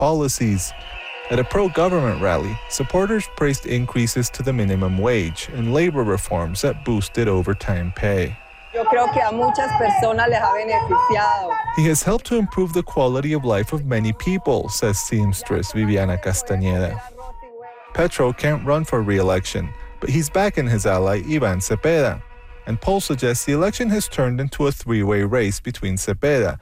policies. At a pro-government rally, supporters praised increases to the minimum wage and labor reforms that boosted overtime pay. Yo creo que a muchas personas les ha beneficiado. He has helped to improve the quality of life of many people, says seamstress Viviana Castañeda. Petro can't run for re-election, but he's backing his ally Ivan Cepeda. And polls suggest the election has turned into a three-way race between Cepeda,